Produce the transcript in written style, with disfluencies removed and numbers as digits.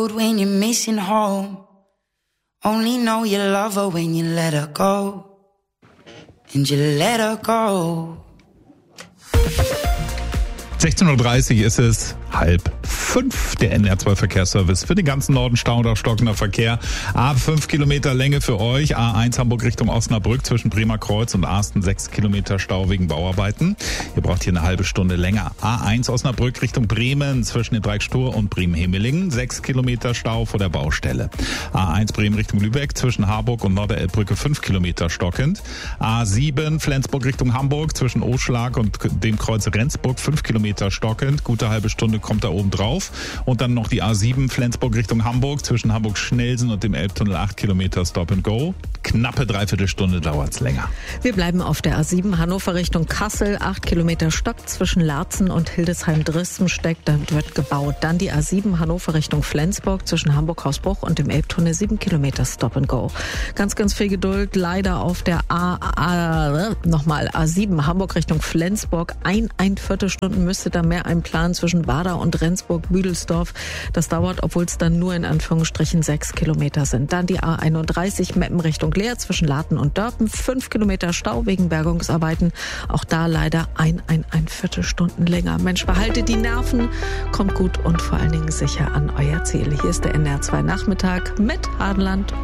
road when you're missing home. Only know you love her when you let her go. And you let her go. 16.30 Uhr ist es, 4:30, der NR2 Verkehrsservice für den ganzen Norden Stau oder stockender Verkehr. Ab 5 Kilometer Länge für euch. A1 Hamburg Richtung Osnabrück zwischen Bremer Kreuz und Asten 6 Kilometer Stau wegen Bauarbeiten. Ihr braucht hier eine halbe Stunde länger. A1 Osnabrück Richtung Bremen zwischen den Dreieckstur und Bremen-Hemelingen 6 Kilometer Stau vor der Baustelle. A1 Bremen Richtung Lübeck zwischen Harburg und Norderelbbrücke 5 Kilometer stockend. A7 Flensburg Richtung Hamburg zwischen Oschlag und dem Kreuz Rendsburg 5 Kilometer stockend. Gute halbe Stunde kommt da oben drauf. Und dann noch die A7 Flensburg Richtung Hamburg zwischen Hamburg-Schnelsen und dem Elbtunnel 8 Kilometer Stop and Go. Knappe Dreiviertelstunde dauert's länger. Wir bleiben auf der A7 Hannover Richtung Kassel. 8 Kilometer Stock zwischen Laatzen und Hildesheim-Drispensteck. Da wird gebaut. Dann die A7 Hannover Richtung Flensburg zwischen Hamburg-Hausbruch und dem Elbtunnel 7 Kilometer Stop and Go. Ganz, ganz viel Geduld. Leider auf der A7 Hamburg Richtung Flensburg. Ein Viertelstunden müsste da mehr einplanen zwischen Wader und Rendsburg-Büdelsdorf. Das dauert, obwohl es dann nur in Anführungsstrichen 6 Kilometer sind. Dann die A31 Meppen Richtung Leer zwischen Laten und Dörpen. 5 Kilometer Stau wegen Bergungsarbeiten. Auch da leider ein Viertelstunden länger. Mensch, behaltet die Nerven, kommt gut und vor allen Dingen sicher an euer Ziel. Hier ist der NR2 Nachmittag mit Hadeland